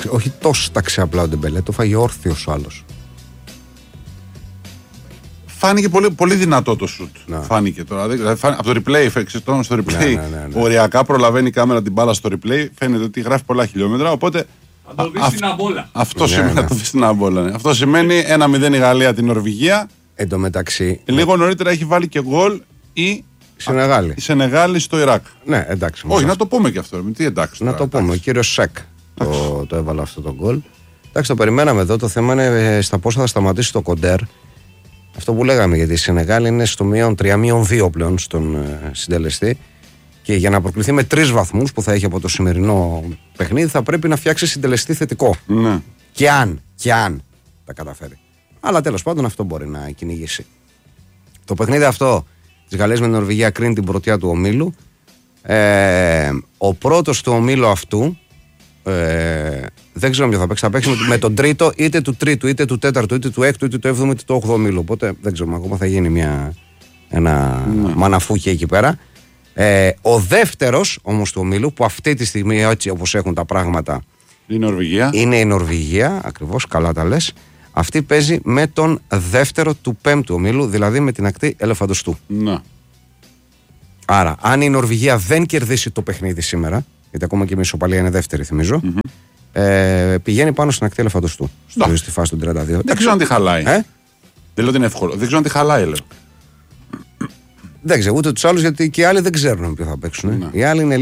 όχι τόσο ταξί απλά ο Ντεμπελέ, το φάγε όρθιος ο άλλος. Φάνηκε πολύ, πολύ δυνατό το σουτ. Φάνηκε τώρα. Δηλαδή, από το replay, στο replay, οριακά προλαβαίνει η κάμερα την μπάλα στο replay. Φαίνεται ότι γράφει πολλά χιλιόμετρα. Οπότε. Θα το δει στην αμπόλα. Αυτό σημαίνει. Θα το δει στην αμπόλα. Ναι. Αυτό σημαίνει 1-0 η Γαλλία την Νορβηγία. Εν τω μεταξύ. Λίγο νωρίτερα έχει βάλει και γκολ η Σενεγάλη στο Ιράκ. Ναι, εντάξει. Όχι, να το πούμε και αυτό. Τι εντάξει. Να το πούμε. Ο κύριος Σεκ το έβαλε αυτό το γκολ. Εντάξει, το περιμέναμε εδώ. Το θέμα είναι στα πόσα θα σταματήσει το κοντέρ. Αυτό που λέγαμε, γιατί η Σενεγάλη είναι στο μείον 3, μείον 2 πλέον στον συντελεστή. Και για να προκληθεί με 3 βαθμούς που θα έχει από το σημερινό παιχνίδι, θα πρέπει να φτιάξει συντελεστή θετικό. Ναι. Και αν τα καταφέρει. Αλλά τέλος πάντων αυτό μπορεί να κυνηγήσει. Το παιχνίδι αυτό της Γαλλίας με την Νορβηγία κρίνει την πρωτιά του ομίλου. Ο πρώτος του ομίλου αυτού δεν ξέρω ποιο θα παίξει. Θα παίξει με τον τρίτο, είτε του τρίτου, είτε του τέταρτου, είτε του έκτου, είτε του έβδομου, είτε του όγδοου ομίλου. Οπότε δεν ξέρω, ακόμα θα γίνει ένα μαναφούκι εκεί πέρα. Ο δεύτερος όμως του ομίλου, που αυτή τη στιγμή έτσι όπως έχουν τα πράγματα είναι η Νορβηγία, ακριβώς, καλά τα λες. Αυτή παίζει με τον δεύτερο του πέμπτου ομίλου, δηλαδή με την ακτή Ελεφαντοστού. Να. Άρα, αν η Νορβηγία δεν κερδίσει το παιχνίδι σήμερα, γιατί ακόμα και η ισοπαλία είναι δεύτερη, θυμίζω, πηγαίνει πάνω στην ακτή Ελεφαντοστού. Στη φάση των 32. Δεν ξέρω αν τη χαλάει. Δεν λέω ότι είναι εύκολο. Δεν ξέρω αν τη χαλάει, λέω. Δεν ξέρω ούτε τους άλλους, γιατί και οι άλλοι δεν ξέρουν ποιο θα παίξουν. Ναι. Οι άλλοι είναι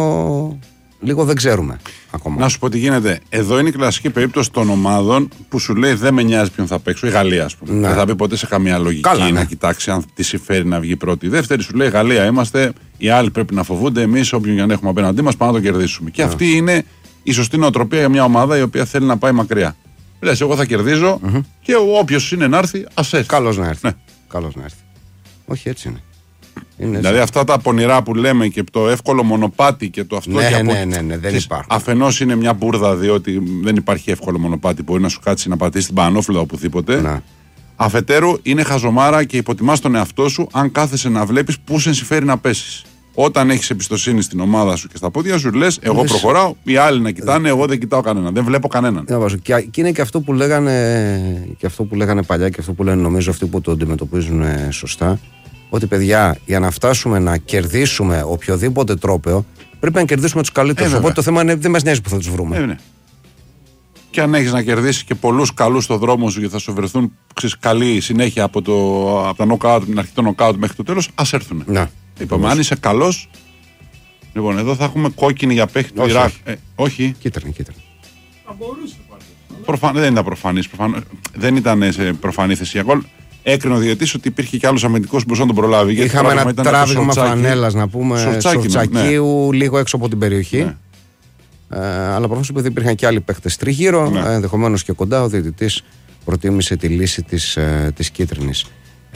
λίγο δεν ξέρουμε ακόμα. Να σου πω τι γίνεται. Εδώ είναι η κλασική περίπτωση των ομάδων που σου λέει δεν με νοιάζει ποιον θα παίξω. Η Γαλλία, ας πούμε. Ναι. Δεν θα πει ποτέ σε καμία λογική. Καλά, να κοιτάξει αν τη συμφέρει να βγει πρώτη. Η δεύτερη σου λέει Γαλλία είμαστε. Οι άλλοι πρέπει να φοβούνται. Εμείς, όποιον για να έχουμε απέναντί μας, πάμε να το κερδίσουμε. Και αυτή είναι η σωστή νοοτροπία για μια ομάδα η οποία θέλει να πάει μακριά. Λες, εγώ θα κερδίζω και όποιος είναι να έρθει, ας έρθει. Καλώς να έρθει. Ναι. Καλώς να έρθει. Όχι, έτσι είναι. Δηλαδή αυτά τα πονηρά που λέμε και το εύκολο μονοπάτι και το αυτό. Ναι, δεν υπάρχουν. Αφενός είναι μια μπουρδα, διότι δεν υπάρχει εύκολο μονοπάτι. Μπορεί να σου κάτσει να πατήσει την πανόφλα οπουδήποτε. Ναι. Αφετέρου είναι χαζομάρα και υποτιμάς τον εαυτό σου αν κάθεσαι να βλέπεις πού σε συμφέρει να πέσεις. Όταν έχεις εμπιστοσύνη στην ομάδα σου και στα πόδια σου, λες: εγώ προχωράω, οι άλλοι να κοιτάνε, εγώ δεν κοιτάω κανέναν. Δεν βλέπω κανέναν. Και είναι και αυτό που λέγανε παλιά και αυτό που λένε νομίζω αυτοί που το αντιμετωπίζουν σωστά. Ότι παιδιά, για να φτάσουμε να κερδίσουμε οποιοδήποτε τρόπαιο, πρέπει να κερδίσουμε τους καλύτερους. Οπότε το θέμα είναι δεν μας νοιάζει που θα τους βρούμε. Ναι. Και αν έχεις να κερδίσεις και πολλούς καλούς στο δρόμο σου και θα σου βρεθούν καλή συνέχεια από τα knockout, την αρχή των knockout μέχρι το τέλος, ας έρθουν. Ναι. Είπαμε, αν είσαι καλός. Λοιπόν, εδώ θα έχουμε κόκκινη για παίχτη του Ιράκ. Όχι. Κίτρινη. Θα μπορούσε. Δεν ήταν προφανής. Δεν ήταν σε προφανή θέση για γκολ. Έκρινε ο διαιτητής ότι υπήρχε κι άλλος αμυντικός που μπορούσε να τον προλάβει. Είχαμε ένα τράβηγμα φανέλας, να πούμε, Σορτσακίου, λίγο έξω από την περιοχή. Ναι. Αλλά προφανώς επειδή υπήρχαν και άλλοι παίχτες τριγύρω, ενδεχομένως και κοντά, ο διαιτητής προτίμησε τη λύση της κίτρινης.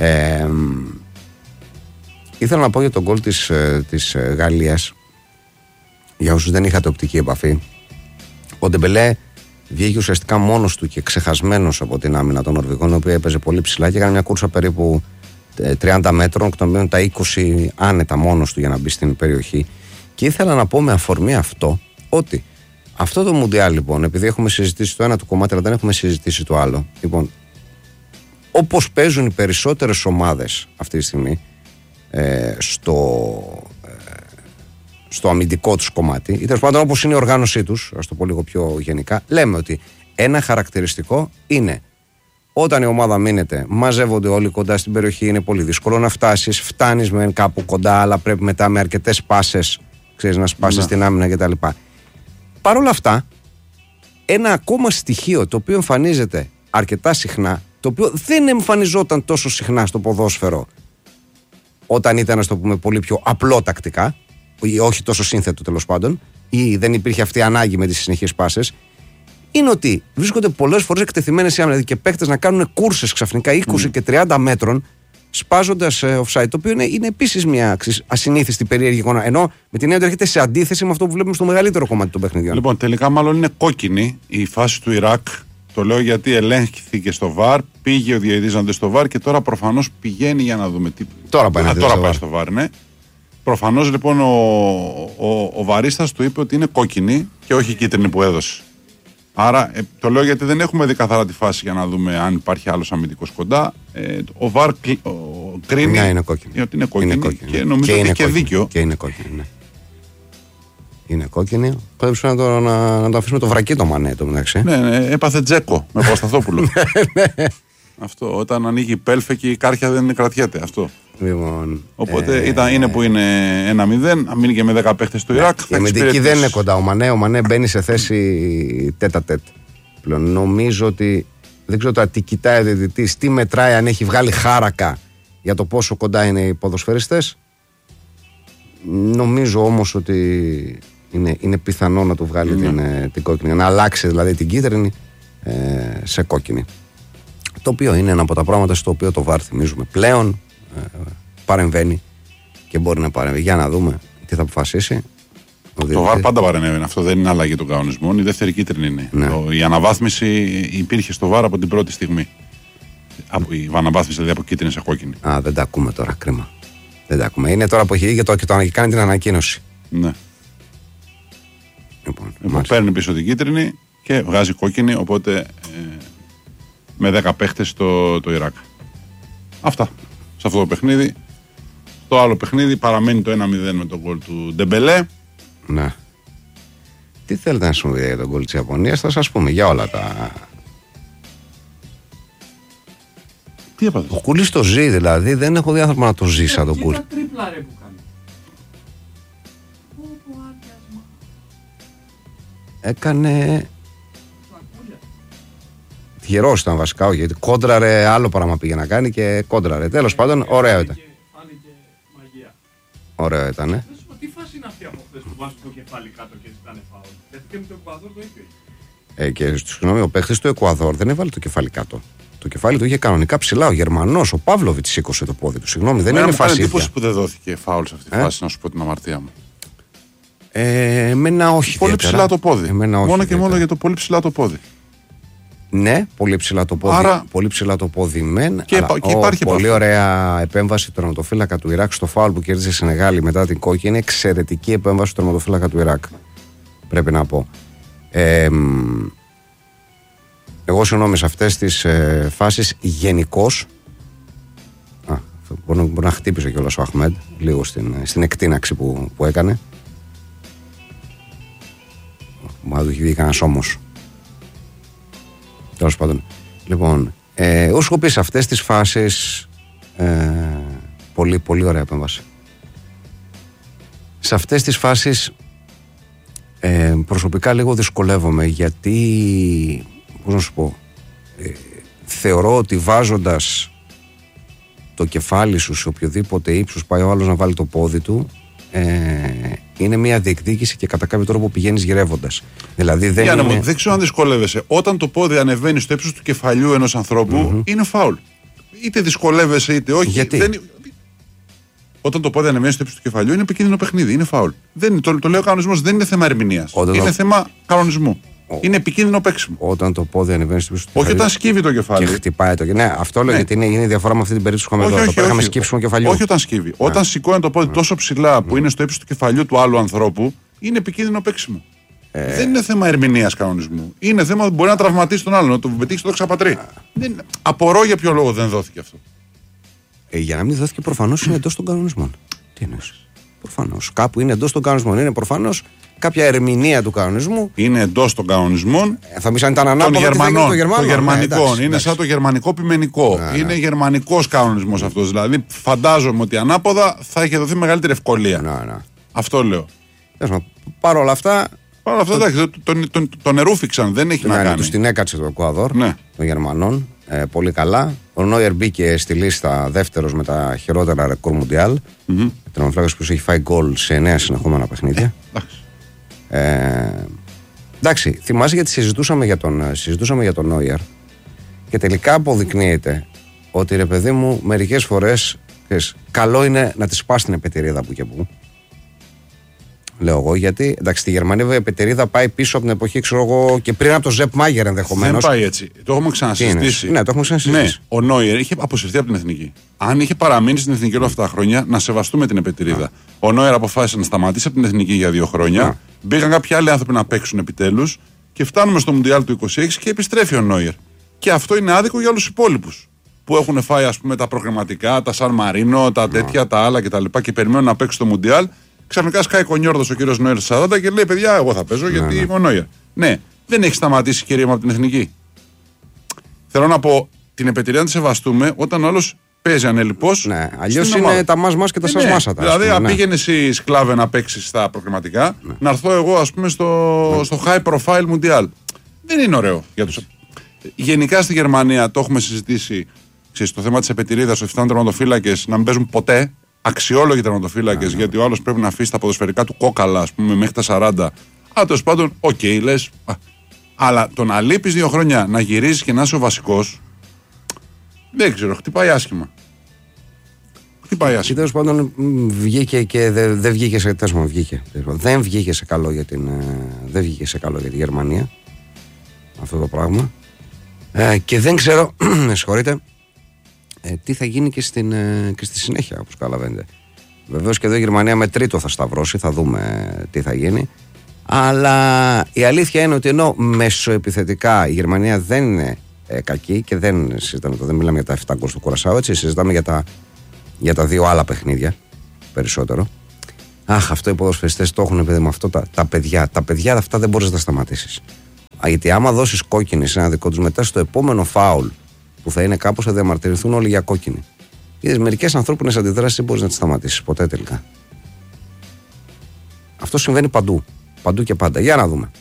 Ήθελα να πω για τον γκολ της Γαλλίας, για όσους δεν είχατε οπτική επαφή. Ο Ντεμπελέ βγήκε ουσιαστικά μόνος του και ξεχασμένος από την άμυνα των Νορβηγών, η οποία έπαιζε πολύ ψηλά και έκανε μια κούρσα περίπου 30 μέτρων, εκ των οποίων τα 20 άνετα μόνος του για να μπει στην περιοχή. Και ήθελα να πω με αφορμή αυτό ότι αυτό το Μουντιάλ, λοιπόν, επειδή έχουμε συζητήσει το ένα του κομμάτι, αλλά δεν έχουμε συζητήσει το άλλο. Λοιπόν, όπως παίζουν οι περισσότερες ομάδες αυτή τη στιγμή στο αμυντικό τους κομμάτι, ή τέλος πάντων όπως είναι η οργάνωσή τους, ας το πω λίγο πιο γενικά, λέμε ότι ένα χαρακτηριστικό είναι όταν η ομάδα μείνεται, μαζεύονται όλοι κοντά στην περιοχή, είναι πολύ δύσκολο να φτάσεις, φτάνεις με κάπου κοντά, αλλά πρέπει μετά με αρκετές πάσες, ξέρεις, να σπάσεις την άμυνα κτλ. Παρ' όλα αυτά, ένα ακόμα στοιχείο το οποίο εμφανίζεται αρκετά συχνά, το οποίο δεν εμφανιζόταν τόσο συχνά στο ποδόσφαιρο όταν ήταν, ας το πούμε, πολύ πιο απλό τακτικά, ή όχι τόσο σύνθετο τέλος πάντων, ή δεν υπήρχε αυτή η ανάγκη με τις συνεχείς πάσες, είναι ότι βρίσκονται πολλές φορές εκτεθειμένες οι άμυνες και παίκτες να κάνουν κούρσες ξαφνικά 20 και 30 μέτρων, σπάζοντας offside, το οποίο είναι επίσης μια ασυνήθιστη περίεργη εικόνα. Ενώ με την έννοια ότι έρχεται σε αντίθεση με αυτό που βλέπουμε στο μεγαλύτερο κομμάτι των παιχνιδιών. Λοιπόν, τελικά μάλλον είναι κόκκινη η φάση του Ιράκ. Το λέω γιατί ελέγχθηκε στο VAR, πήγε ο διαιτητής στο VAR και τώρα προφανώς πηγαίνει για να δούμε τι. Τώρα πάει στο VAR, ναι. Προφανώς λοιπόν ο βαρίστας του είπε ότι είναι κόκκινη και όχι κίτρινη που έδωσε. Άρα το λέω γιατί δεν έχουμε δει καθαρά τη φάση για να δούμε αν υπάρχει άλλος αμυντικός κοντά. Ο VAR κρίνει ότι είναι κόκκινη και νομίζω ότι έχει και δίκιο. Και είναι κόκκινη, ναι. Είναι κόκκινη. Πρέπει να το αφήσουμε το βρακί το Μανέ το μεταξύ. Ναι, έπαθε Τζέκο με Παπασταθόπουλο. Αυτό, όταν ανοίγει η πέλφε και η κάρχια δεν κρατιέται. Αυτό. Λοιπόν, οπότε είναι που είναι 1-0, αν μείνει και με 10 παίχτες του Ιράκ. Η αμυντική δεν είναι κοντά. Ο Μανέ μπαίνει σε θέση τέτα-τέτ. Πλέον νομίζω ότι δεν ξέρω τώρα τι κοιτάει ο διαιτητής, τι μετράει, αν έχει βγάλει χάρακα για το πόσο κοντά είναι οι ποδοσφαιριστές. Νομίζω όμως ότι είναι πιθανό να του βγάλει την κόκκινη, να αλλάξει δηλαδή την κίτρινη σε κόκκινη. Το οποίο είναι ένα από τα πράγματα στο οποίο το VAR θυμίζουμε πλέον παρεμβαίνει και μπορεί να παρεμβαίνει. Για να δούμε τι θα αποφασίσει. Το VAR πάντα παρεμβαίνει. Αυτό δεν είναι αλλαγή των κανονισμών. Η δεύτερη κίτρινη είναι. Ναι. Η αναβάθμιση υπήρχε στο VAR από την πρώτη στιγμή. Η αναβάθμιση δηλαδή από κίτρινη σε κόκκινη. Δεν τα ακούμε τώρα, κρίμα. Δεν τα ακούμε. Είναι τώρα που έχει κάνει την ανακοίνωση. Ναι. Λοιπόν, παίρνει πίσω την κίτρινη και βγάζει κόκκινη. Οπότε με 10 παίχτες το Ιράκ. Αυτά. Σε αυτό το παιχνίδι. Το άλλο παιχνίδι παραμένει το 1-0 με τον γκολ του Ντεμπελέ. Ναι. Τι θέλετε να σου πείτε για τον γκολ της Ιαπωνίας, θα σας πούμε για όλα τα. Τι έπαθε? Ο Κούλης το ζει δηλαδή, δεν έχω δει άνθρωπο να το ζει σαν τον Κούλη. Κοίτα τρίπλα ρε που κάνει. Έκανε. Τυχερός ήταν βασικά, όχι, γιατί κόντραρε άλλο πράγμα πήγε να κάνει και κόντραρε. Τέλος πάντων, ωραίο ήταν. Φάνηκε μαγεία. Ωραίο ήταν, ναι. Τι φάση είναι αυτή από χθες που βάζει το κεφάλι κάτω και ζητάνε φάουλ? Γιατί και με το Εκουαδόρ το ίδιο. Και συγγνώμη, ο παίχτης του Εκουαδόρ δεν έβαλε το κεφάλι κάτω. Το κεφάλι του είχε κανονικά ψηλά. Ο Γερμανός, ο Παύλοβιτς, σήκωσε το πόδι του. Συγγνώμη, δεν είναι φάση. Είναι εντύπωση που δεν δόθηκε φάουλ σε αυτή τη φάση, να σου πω την αμαρτία μου. Εμένα όχι. Πολύ ψηλά το πόδι. Μόνο και μόνο για το πολύ ψηλά το πόδι. Ναι, πολύ ψηλά το πόδι. Άρα, πολύ ψηλά το πόδι μεν. Και υπάρχει πολύ ωραία επέμβαση του τερματοφύλακα του Ιράκ στο φάουλ που κέρδισε η Σενεγάλη μετά την κόκκινη. Είναι εξαιρετική επέμβαση του τερματοφύλακα του Ιράκ. Πρέπει να πω. Εγώ συγγνώμη σε αυτές τις φάσεις γενικώς. Μπορεί να χτύπησε κιόλας ο Αχμέντ λίγο στην εκτείναξη που έκανε. Μα του έχει βγει κανένας όμως. Τέλος πάντων. Λοιπόν, όσο έχω πει σε αυτές τις φάσεις πολύ πολύ ωραία επέμβαση. Σε αυτές τις φάσεις προσωπικά λίγο δυσκολεύομαι γιατί, πώς να σου πω, θεωρώ ότι βάζοντας το κεφάλι σου σε οποιοδήποτε ύψος πάει ο άλλος να βάλει το πόδι του, είναι μια διεκδίκηση και κατά κάποιο τρόπο πηγαίνεις γυρεύοντας. Δηλαδή δεν ξέρω αν δυσκολεύεσαι. Όταν το πόδι ανεβαίνει στο ύψος του κεφαλιού ενός ανθρώπου, είναι φάουλ. Είτε δυσκολεύεσαι είτε όχι. Γιατί? Όταν το πόδι ανεβαίνει στο ύψος του κεφαλιού είναι επικίνδυνο παιχνίδι. Είναι φάουλ. Το λέω κανονισμός, δεν είναι θέμα ερμηνείας. Είναι θέμα κανονισμού. Είναι επικίνδυνο παίξιμο. Όταν το πόδι ανεβαίνει στο ύψος του κεφαλιού. Όχι όταν σκύβει το κεφάλι. Και χτυπάει το κεφάλι. Ναι, αυτό λέω γιατί είναι η διαφορά με αυτή την περίπτωση που είχαμε εδώ. Είχαμε σκύψιμο κεφαλιού. Όχι όταν σκύβει. Όταν σηκώνει το πόδι τόσο ψηλά που είναι στο ύψος του κεφαλιού του άλλου ανθρώπου, είναι επικίνδυνο παίξιμο. Δεν είναι θέμα ερμηνείας κανονισμού. Είναι θέμα ότι μπορεί να τραυματίσει τον άλλον, να του πετύχει το ξαπατρί. Απορώ για ποιο λόγο δεν δόθηκε αυτό. Για να μην δόθηκε, προφανώς είναι εντός των κανονισμών. Τι εννοείς? Προφανώς. Κάπου είναι εντός των κανονισμών. Είναι προφανώς κάποια ερμηνεία του κανονισμού. Είναι εντός των κανονισμών. Θα πει αν ήταν ανάποδα των γερμανικών. Είναι σαν το γερμανικό ποιμενικό. Είναι γερμανικός κανονισμός αυτός. Δηλαδή φαντάζομαι ότι ανάποδα θα είχε δοθεί μεγαλύτερη ευκολία. Αυτό λέω. Παρ' όλα αυτά. Εντάξει, τον ερούφηξαν, δεν έχει να κάνει. Τους την έκατσε το Εκουαδόρ των Γερμανών. Πολύ καλά. Ο Νόιερ μπήκε στη λίστα δεύτερος με τα χειρότερα ρεκόρ Μουντιάλ. Τερματοφύλακας που έχει φάει γκολ σε 9 συνεχόμενα παιχνίδια. Εντάξει, θυμάσαι γιατί συζητούσαμε για τον Νόιερ και τελικά αποδεικνύεται ότι ρε παιδί μου μερικές φορές καλό είναι να τη σπάσει την επετηρίδα που και που. Λέω εγώ, γιατί εντάξει, στη Γερμανία η επετηρίδα πάει πίσω από την εποχή, ξέρω εγώ, και πριν από τον Ζεπ Μάγερ ενδεχομένως. Δεν πάει έτσι. Το έχουμε ξανασυζητήσει. Ναι, το έχουμε ξανασυζητήσει. Ναι, ο Νόιερ είχε αποσυρθεί από την εθνική. Αν είχε παραμείνει στην εθνική όλα αυτά τα χρόνια, να σεβαστούμε την επετηρίδα. Ο Νόιερ αποφάσισε να σταματήσει από την εθνική για 2 χρόνια. Μπήκαν κάποιοι άλλοι άνθρωποι να παίξουν επιτέλους Και φτάνουμε στο Μουντιάλ του 26 και επιστρέφει ο Νόιερ. Και αυτό είναι άδικο για όλους τους υπόλοιπους. Που έχουν φάει, ας πούμε, τα προγραμματικά, τα Σαν Μαρίνο, τα τέτοια, τα άλλα κτλ. Και περιμένουν να παίξουν το Μουντιάλ. Ξαφνικά σκάει κονιόρδος ο κύριος Νόιερ 40 και λέει: παιδιά, εγώ θα παίζω γιατί είμαι ο Νόιερ. Ναι, δεν έχει σταματήσει η κυρία μου από την εθνική. Θέλω να πω, την επετηρία να τη σεβαστούμε όταν ο άλλος παίζει ανελιπώς. Ναι, αλλιώς είναι τα μας και τα σας μάσα. Δηλαδή, αν πήγαινε εσύ σκλάβε να παίξει στα προγραμματικά, να έρθω εγώ, ας πούμε, στο high profile Mundial. Δεν είναι ωραίο για τους. Γενικά στη Γερμανία το έχουμε συζητήσει. Ξέρεις, το θέμα της επετηρίδας, ότι φτάνουν τερματοφύλακες να μην παίζουν ποτέ. Αξιόλογοι τερματοφύλακες, γιατί ο άλλος πρέπει να αφήσει τα ποδοσφαιρικά του κόκαλα, ας πούμε, μέχρι τα 40. Αλλά τέλος πάντων, οκ, λες. Αλλά το να λείπεις 2 χρόνια, να γυρίζεις και να είσαι ο βασικός, δεν ξέρω, χτυπάει άσχημα. Τέλος πάντων, βγήκε και δεν βγήκε σε. Δεν βγήκε σε καλό για δεν βγήκε σε καλό για τη Γερμανία αυτό το πράγμα. Και δεν ξέρω, με συγχωρείτε, τι θα γίνει και στη συνέχεια, όπως καταλαβαίνετε. Βεβαίως και εδώ η Γερμανία με τρίτο θα σταυρώσει, θα δούμε τι θα γίνει. Αλλά η αλήθεια είναι ότι ενώ μεσοεπιθετικά η Γερμανία δεν είναι κακή και δεν μιλάμε για τα 7 γκολ του Κουρασάου, έτσι, συζητάμε για τα 2 άλλα παιχνίδια περισσότερο. Αχ, αυτό οι ποδοσφαιριστές το έχουν, παιδί με αυτό τα παιδιά. Τα παιδιά αυτά δεν μπορείς να τα σταματήσεις. Γιατί άμα δώσεις κόκκινη σε ένα δικό τους, μετά στο επόμενο φάουλ που θα είναι κάπως, θα διαμαρτυρηθούν όλοι για κόκκινη. Είδες, μερικές ανθρώπινες αντιδράσεις δεν μπορείς να τις σταματήσεις ποτέ τελικά. Αυτό συμβαίνει παντού. Παντού και πάντα. Για να δούμε.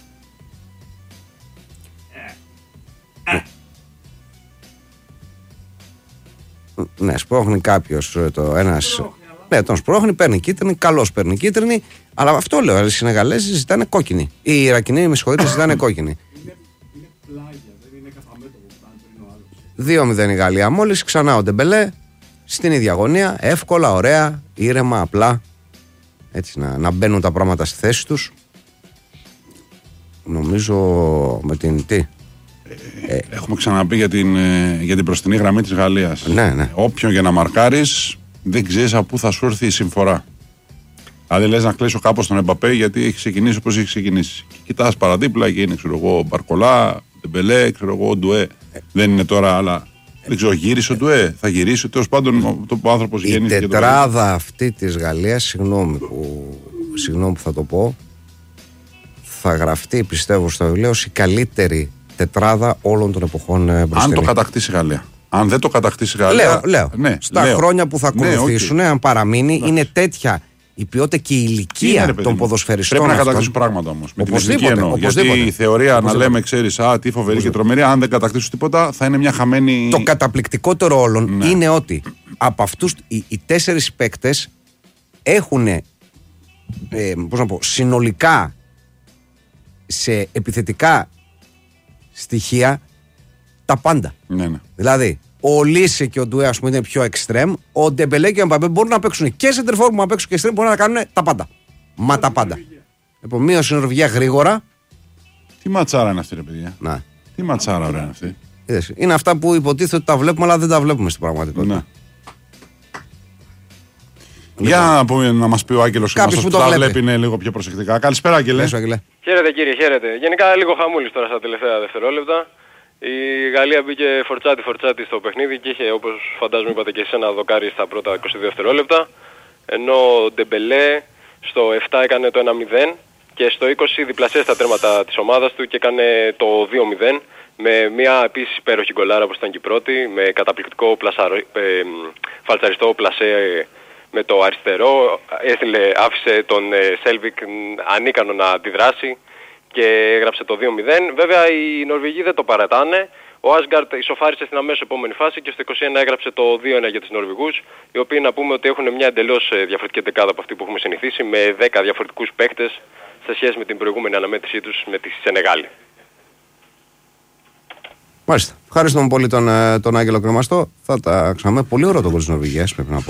Ναι, σπρώχνει κάποιος ένας. Ναι, τον σπρώχνει, παίρνει κίτρινη, καλώς παίρνει κίτρινη. Αλλά αυτό λέω, οι Σενεγαλέζοι ζητάνε κόκκινη. Οι Ιρακινοί, με συγχωρείτε, ζητάνε κόκκινη. Είναι πλάγια, δεν είναι κατά μέτωπο που ήταν πριν ο άλλος. 2-0 η Γαλλία. Μόλις ξανά ο Ντεμπελέ στην ίδια γωνία. Εύκολα, ωραία, ήρεμα, απλά. Έτσι να μπαίνουν τα πράγματα στη θέση τους. Νομίζω με την τι. Έχουμε ξαναπεί για την μπροστινή γραμμή της Γαλλίας. Ναι. Όποιον για να μαρκάρεις, δεν ξέρεις από πού θα σου έρθει η συμφορά. Δηλαδή λες να κλείσω κάπως τον Εμπαπέ γιατί έχει ξεκινήσει όπως έχει ξεκινήσει. Κοιτάς παραδίπλα και είναι, ξέρω εγώ, Μπαρκολά, Ντεμπελέ, ξέρω εγώ, Ντουέ. Δεν είναι τώρα, αλλά δεν ξέρω, γύρισε ο Ντουέ. Θα γυρίσει, τέλος πάντων ο άνθρωπος γεννήθηκε. Η τετράδα αυτή της Γαλλίας, συγγνώμη που θα το πω, θα γραφτεί, πιστεύω, στο βιβλίο ως η καλύτερη τετράδα όλων των εποχών μπροστινή. Αν το κατακτήσει η Γαλλία. Αν δεν το κατακτήσει η Γαλλία. Λέω. Ναι, στα χρόνια που θα ακολουθήσουν, αν παραμείνει, είναι τέτοια η ποιότητα και η ηλικία των ποδοσφαιριστών. Πρέπει να κατακτήσουν πράγματα όμως. Με την εθνική εννοώ. Γιατί η θεωρία να λέμε, ξέρεις, τι φοβερή και τρομερή, αν δεν κατακτήσουν τίποτα, θα είναι μια χαμένη. Το καταπληκτικότερο όλων είναι ότι από αυτούς οι 4 παίκτες έχουν, συνολικά σε επιθετικά στοιχεία τα πάντα. Ναι. Δηλαδή, ο Λίσε και ο Ντουέ, ας πούμε, είναι πιο extreme. Ο Ντεμπελέ και ο Εμπαπέ μπορούν να παίξουν και σεντερφόρ, να παίξουν και extreme, μπορούν να κάνουν τα πάντα. Μα τα πάντα. Λοιπόν, μείωσε η Νορβηγία γρήγορα. Τι ματσάρα είναι αυτή, ρε παιδιά. Να. Τι ματσάρα ωραία είναι αυτή. Είναι αυτά που υποτίθεται ότι τα βλέπουμε, αλλά δεν τα βλέπουμε στην πραγματικότητα. Ναι. Για να μας πει ο Άγγελος που τα βλέπει είναι λίγο πιο προσεκτικά. Καλησπέρα, Άγγελε. Χαίρετε, κύριε, χαίρετε. Γενικά λίγο χαμούλης τώρα στα τελευταία δευτερόλεπτα. Η Γαλλία μπήκε φορτσάτη στο παιχνίδι και είχε, όπως φαντάζομαι είπατε και εσείς, ένα δοκάρι στα πρώτα 22 δευτερόλεπτα. Ενώ ο Ντεμπελέ στο 7 έκανε το 1-0 και στο 20 διπλασίασε τα τέρματα της ομάδας του και έκανε το 2-0 με μια επίσης υπέροχη γκολάρα όπως ήταν και η πρώτη, με καταπληκτικό φαλτσαριστό πλασέ με το αριστερό. Άφησε τον Σέλβικ ανίκανο να αντιδράσει και έγραψε το 2-0. Βέβαια οι Νορβηγοί δεν το παρατάνε. Ο Άσγκαρτ ισοφάρισε στην αμέσως επόμενη φάση και στο 21 έγραψε το 2-1 για τους Νορβηγούς, οι οποίοι να πούμε ότι έχουν μια εντελώς διαφορετική δεκάδα από αυτή που έχουμε συνηθίσει, με 10 διαφορετικούς παίκτες σε σχέση με την προηγούμενη αναμέτρησή τους με τη Σενεγάλη. Μάλιστα. Ευχαριστούμε πολύ τον Άγγελο Κρεμαστό. Θα τα ξαναμε. Πολύ ωραίο το γκολ της Νορβηγίας, πρέπει να πω.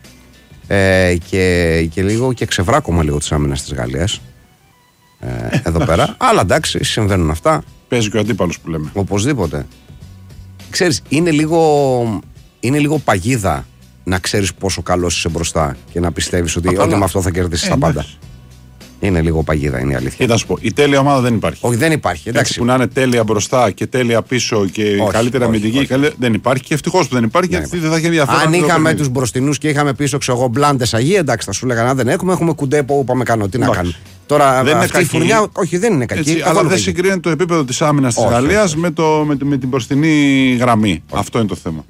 Και λίγο και ξεβράκωμα λίγο της άμυνας της Γαλλίας. Εδώ πέρα. Αλλά εντάξει, συμβαίνουν αυτά. Παίζει και ο αντίπαλος που λέμε. Οπωσδήποτε. Ξέρεις, είναι λίγο παγίδα να ξέρεις πόσο καλός είσαι μπροστά και να πιστεύεις ότι με αυτό θα κερδίσεις τα πάντα. Είναι λίγο παγίδα, είναι η αλήθεια. Κοίτα, σου πω, η τέλεια ομάδα δεν υπάρχει. Όχι, δεν υπάρχει. Εντάξει, που να είναι τέλεια μπροστά και τέλεια πίσω και καλύτερα αμυντική. Δεν υπάρχει και ευτυχώς που δεν υπάρχει, γιατί δεν θα έχει ενδιαφέρον. Αν είχαμε τους μπροστινούς και είχαμε πίσω Μπλάντες Αγία, εντάξει, θα σου λέγανε αν δεν έχουμε Κουντέπο που πάμε κάνω. Τι να κάνουμε. Τώρα δεν αυτή η φουρνιά, όχι, δεν είναι κακή. Έτσι, αλλά δεν συγκρίνεται το επίπεδο της άμυνας της Γαλλίας με την μπροστινή γραμμή. Αυτό είναι το θέμα.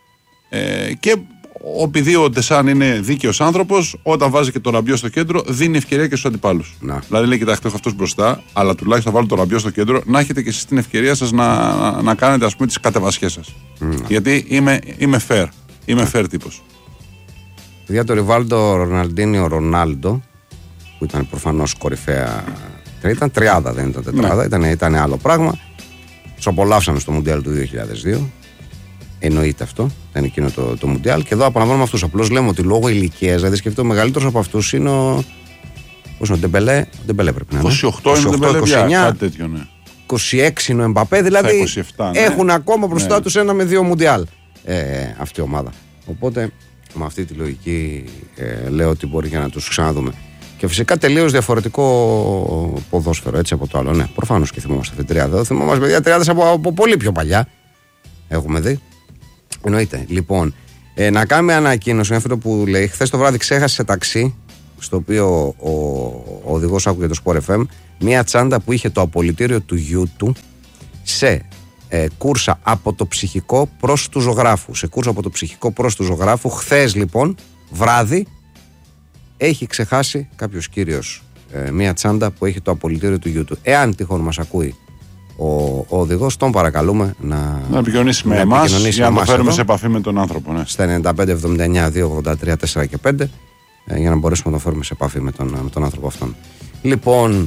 Και επειδή ο Ντεσάν είναι δίκαιος άνθρωπος, όταν βάζει και τον Ραμπιό στο κέντρο, δίνει ευκαιρία και στους αντιπάλους. Δηλαδή λέει: κοιτάξτε, έχω αυτός μπροστά, αλλά τουλάχιστον θα βάλω τον Ραμπιό στο κέντρο, να έχετε και εσείς την ευκαιρία σας να κάνετε, ας πούμε, τις κατεβασιές σας. Γιατί είμαι fair. Είμαι fair τύπος. Για το Ριβάλντο Ροναλντίνιο Ρονάλντο, που ήταν προφανώς κορυφαία. Ήταν τριάδα, δεν ήταν τετράδα, ήταν άλλο πράγμα. Τους απολαύσαμε στο Μουντιάλ του 2002. Εννοείται αυτό, ήταν εκείνο το Μουντιάλ. Και εδώ απολαμβάνουμε αυτούς. Απλώς λέμε ότι λόγω ηλικίας, δηλαδή σκεφτείτε, ο μεγαλύτερος από αυτούς είναι ο Ντεμπελέ. Ο Ντεμπελέ πρέπει να είναι. 28 είναι ο Ντεμπελέ, κάτι τέτοιο, ναι. 26 είναι ο Εμπαπέ, δηλαδή 27, ναι. Έχουν ακόμα μπροστά τους 1 με 2 Μουντιάλ αυτή η ομάδα. Οπότε με αυτή τη λογική λέω ότι μπορεί για να τους ξαναδούμε. Και φυσικά τελείως διαφορετικό ποδόσφαιρο έτσι από το άλλο. Ναι, προφανώς και θυμόμαστε αυτή την τριάδα. Θυμόμαστε παιδιά τριάδες από πολύ πιο παλιά. Έχουμε δει. Εννοείται. Λοιπόν, να κάνουμε ανακοίνωση αυτό που λέει. Χθες το βράδυ ξέχασε σε ταξί, στο οποίο ο οδηγός άκουγε το Sport FM, μία τσάντα που είχε το απολυτήριο του γιού του σε κούρσα από το ψυχικό προς του ζωγράφου. Σε κούρσα από το ψυχικό προς του ζωγράφου. Χθες λοιπόν, βράδυ, έχει ξεχάσει κάποιος κύριος μία τσάντα που έχει το απολυτήριο του γιού του. Εάν τυχόν μας ακούει ο οδηγός, τον παρακαλούμε να επικοινωνήσει με εμάς για να το φέρουμε σε επαφή με τον άνθρωπο. Ναι. Στα 95-79-283-4 και 5 για να μπορέσουμε να το φέρουμε σε επαφή με τον άνθρωπο αυτόν. Λοιπόν,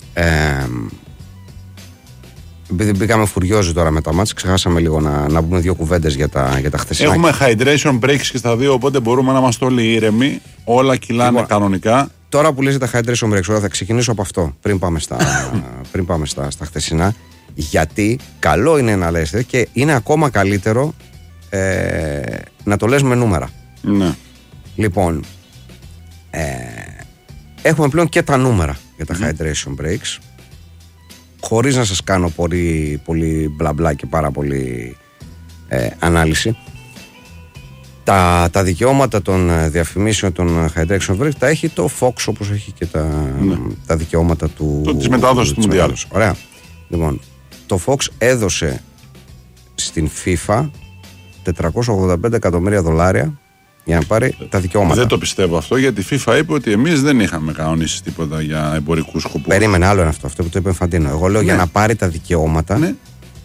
επειδή μπήκαμε φουριόζοι τώρα με τα μάτς, ξεχάσαμε λίγο να πούμε δύο κουβέντες για τα χθεσινά. Έχουμε hydration breaks και στα δύο, οπότε μπορούμε να είμαστε όλοι ήρεμοι. Όλα κυλάνε κανονικά. Τώρα που λες τα hydration breaks, θα ξεκινήσω από αυτό πριν πάμε στα χθεσινά. Γιατί καλό είναι να λες και είναι ακόμα καλύτερο να το λες με νούμερα. Ναι. Λοιπόν, έχουμε πλέον και τα νούμερα για τα hydration breaks, χωρίς να σας κάνω πολύ μπλα μπλα και πάρα πολύ ανάλυση. Τα δικαιώματα των διαφημίσεων των hydration breaks τα έχει το Fox, όπως έχει και τα δικαιώματα της μετάδοσης του Μουντιάλ. Ωραία. Λοιπόν, το Fox έδωσε στην FIFA $485 εκατομμύρια για να πάρει τα δικαιώματα. Δεν το πιστεύω αυτό, γιατί η FIFA είπε ότι εμείς δεν είχαμε κανονίσει τίποτα για εμπορικούς σκοπούς. Περίμενε, άλλο είναι αυτό που το είπε Φαντίνο. Εγώ λέω για να πάρει τα δικαιώματα. Ναι.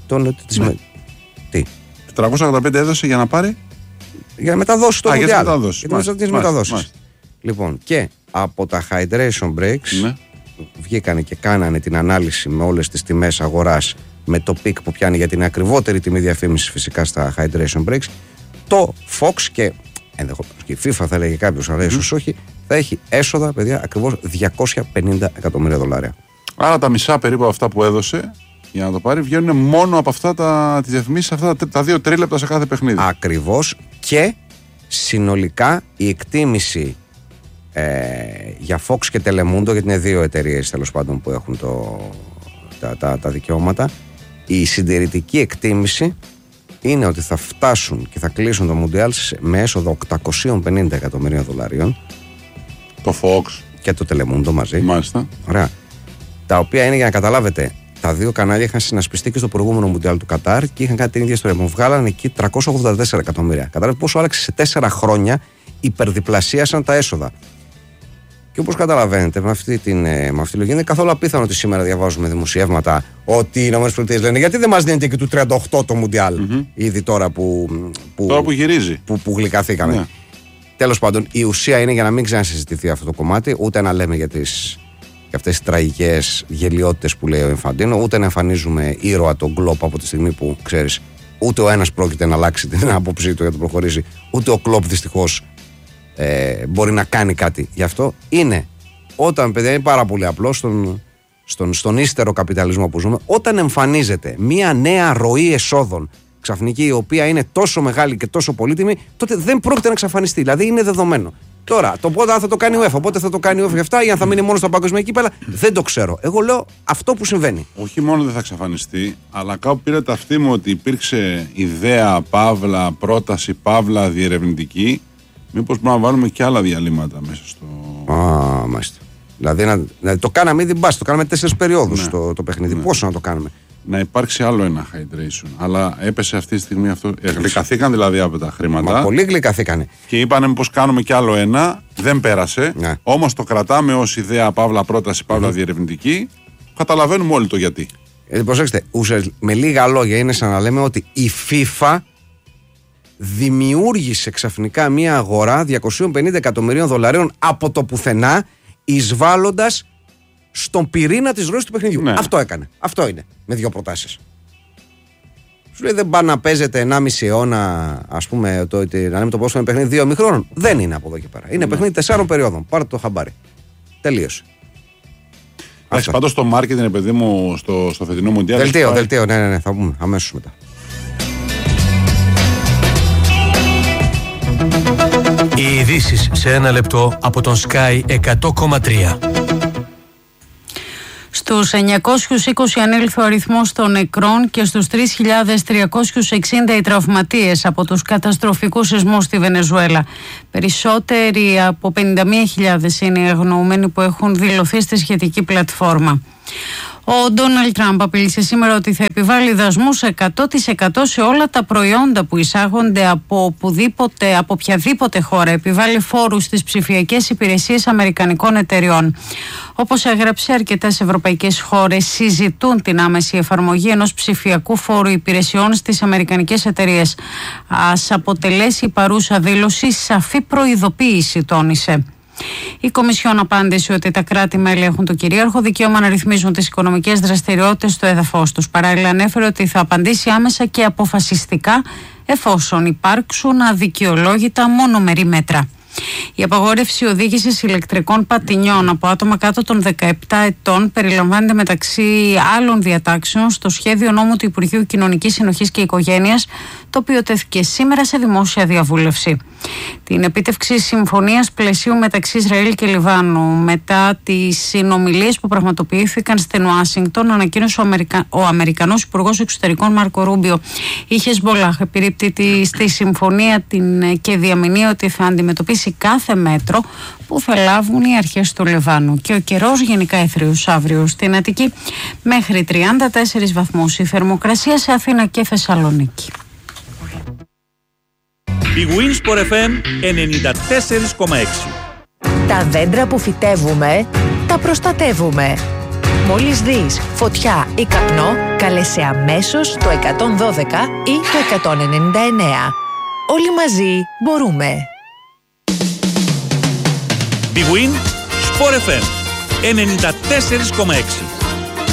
Τι. 485 έδωσε για να πάρει. Για να μεταδώσει το Μουντιάλ. Για τις μεταδόσεις. Λοιπόν, και από τα hydration breaks βγήκανε και κάνανε την ανάλυση με όλες τις τιμές αγοράς, με το πικ που πιάνει για την ακριβότερη τιμή διαφήμισης φυσικά στα hydration breaks. Το Fox και ενδεχομένως και η FIFA θα λέγει κάποιος, αλλά ίσως όχι, θα έχει έσοδα, παιδιά, ακριβώς $250 εκατομμύρια. Άρα τα μισά περίπου αυτά που έδωσε για να το πάρει βγαίνουν μόνο από αυτά τις διαφημίσεις, αυτά τα 2 τρίλεπτα σε κάθε παιχνίδι. Ακριβώς. Και συνολικά η εκτίμηση για Fox και Telemundo, γιατί είναι δύο εταιρείες τέλος πάντων που έχουν τα δικαιώματα, η συντηρητική εκτίμηση είναι ότι θα φτάσουν και θα κλείσουν το Μουντιάλ με έσοδο $850 εκατομμύρια. Το Fox και το Telemundo μαζί. Μάλιστα. Ωραία. Τα οποία είναι, για να καταλάβετε, τα δύο κανάλια είχαν συνασπιστεί και στο προηγούμενο Μουντιάλ του Κατάρ και είχαν κάνει την ίδια ιστορία. Μου βγάλανε εκεί 384 εκατομμύρια. Καταλάβετε πόσο άλλαξε σε 4 χρόνια, υπερδιπλασίασαν τα έσοδα. Και όπως καταλαβαίνετε, με αυτή τη λογική, είναι καθόλου απίθανο ότι σήμερα διαβάζουμε δημοσιεύματα ότι οι ΗΠΑ λένε γιατί δεν μας δίνεται και του 38 το Μουντιάλ, ήδη τώρα που γυρίζει. Που γλυκαθήκαμε. Ναι. Τέλος πάντων, η ουσία είναι, για να μην ξανασυζητηθεί αυτό το κομμάτι, ούτε να λέμε για αυτές τις τραγικές γελιότητες που λέει ο Ινφαντίνο, ούτε να εμφανίζουμε ήρωα τον Κλοπ από τη στιγμή που, ξέρεις, ούτε ο ένας πρόκειται να αλλάξει την άποψή του για το προχωρήσει, ούτε ο Κλοπ δυστυχώς μπορεί να κάνει κάτι γι' αυτό. Είναι όταν, παιδιά, είναι πάρα πολύ απλό στον ύστερο καπιταλισμό που ζούμε, όταν εμφανίζεται μια νέα ροή εσόδων ξαφνική, η οποία είναι τόσο μεγάλη και τόσο πολύτιμη, τότε δεν πρόκειται να εξαφανιστεί. Δηλαδή είναι δεδομένο. Τώρα, το πότε θα το κάνει η UEFA, πότε θα το κάνει η UEFA 7 ή αν θα μείνει μόνο στα παγκοσμία κύπελα, δεν το ξέρω. Εγώ λέω αυτό που συμβαίνει. Όχι μόνο δεν θα εξαφανιστεί, αλλά κάπου πήρε ταυτί μου ότι υπήρξε ιδέα, παύλα, πρόταση, παύλα, διερευνητική. Μήπως μπορούμε να βάλουμε και άλλα διαλύματα μέσα στο. Μάλιστα. Δηλαδή το κάναμε ήδη μπας, το κάναμε 4 περιόδους το παιχνίδι. Ναι. Πόσο να το κάνουμε. Να υπάρξει άλλο ένα hydration. Αλλά έπεσε αυτή τη στιγμή αυτό. Γλυκαθήκαν δηλαδή από τα χρήματα. Μα πολύ γλυκαθήκανε. Και είπανε πως κάνουμε κι άλλο ένα. Δεν πέρασε. Ναι. Όμως το κρατάμε ως ιδέα, παύλα, πρόταση, παύλα, διερευνητική. Καταλαβαίνουμε όλοι το γιατί. Προσέξτε, με λίγα λόγια είναι σαν να λέμε ότι η FIFA δημιούργησε ξαφνικά μια αγορά 250 εκατομμυρίων δολαρίων από το πουθενά, εισβάλλοντας στον πυρήνα της ροής του παιχνιδιού. Ναι. Αυτό έκανε. Αυτό είναι. Με 2 προτάσεις. Σου λέει δεν πάει να παίζεται 1,5 αιώνα, ας πούμε, να μην το πω στο παιχνίδι 2 ημιχρόνων. Δεν είναι από εδώ και πέρα. Είναι παιχνίδι 4 περιόδων. Πάρτε το χαμπάρι. Τελείωσε. Εντάξει, πάντως το marketing, παιδί μου, στο φετινό Μουντιάλ. Δελτίο, ναι, θα πούμε αμέσως μετά. Οι ειδήσεις σε 1 λεπτό από τον Sky 100,3. Στους 920 ανήλθε ο αριθμός των νεκρών και στους 3.360 οι τραυματίες από τους καταστροφικούς σεισμούς στη Βενεζουέλα. Περισσότεροι από 51.000 είναι οι αγνοούμενοι που έχουν δηλωθεί στη σχετική πλατφόρμα. Ο Ντόναλντ Τραμπ απείλησε σήμερα ότι θα επιβάλλει δασμούς 100% σε όλα τα προϊόντα που εισάγονται από οποιαδήποτε χώρα. Επιβάλλει φόρους στις ψηφιακές υπηρεσίες αμερικανικών εταιριών. Όπως έγραψε, αρκετές ευρωπαϊκές χώρες συζητούν την άμεση εφαρμογή ενός ψηφιακού φόρου υπηρεσιών στις αμερικανικές εταιρείες. Ας αποτελέσει η παρούσα δήλωση σαφή προειδοποίηση, τόνισε. Η Κομισιόν απάντησε ότι τα κράτη-μέλη έχουν το κυρίαρχο δικαίωμα να ρυθμίζουν τις οικονομικές δραστηριότητες στο έδαφος τους. Παράλληλα, ανέφερε ότι θα απαντήσει άμεσα και αποφασιστικά εφόσον υπάρξουν αδικαιολόγητα μονομερή μέτρα. Η απαγόρευση οδήγησης ηλεκτρικών πατινιών από άτομα κάτω των 17 ετών περιλαμβάνεται μεταξύ άλλων διατάξεων στο σχέδιο νόμου του Υπουργείου Κοινωνικής Συνοχής και Οικογένειας, το οποίο τέθηκε σήμερα σε δημόσια διαβούλευση. Την επίτευξη συμφωνίας πλαισίου μεταξύ Ισραήλ και Λιβάνου μετά τις συνομιλίες που πραγματοποιήθηκαν στην Ουάσιγκτον, ανακοίνωσε ο Αμερικανός Υπουργός Εξωτερικών Μάρκο Ρούμπιο. Η Χεσμπολάχ επιρρύπτει στη συμφωνία και διαμηνεί ότι θα αντιμετωπίσει κάθε μέτρο που θα λάβουν οι αρχές του Λιβάνου. Και ο καιρός γενικά αιθρίος αύριο στην Αττική μέχρι 34 βαθμούς η θερμοκρασία σε Αθήνα και Θεσσαλονίκη. Η Winsport FM 94,6. Τα δέντρα που φυτεύουμε, τα προστατεύουμε. Μόλις δεις φωτιά ή καπνό, κάλεσε αμέσως το 112 ή το 199. Όλοι μαζί μπορούμε. Big Win Sport FM 94,6.